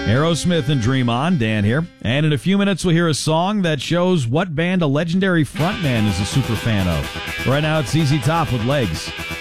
Aerosmith and Dream On, Dan here. And in a few minutes, we'll hear a song that shows what band a legendary frontman is a super fan of. Right now, it's ZZ Top with Legs.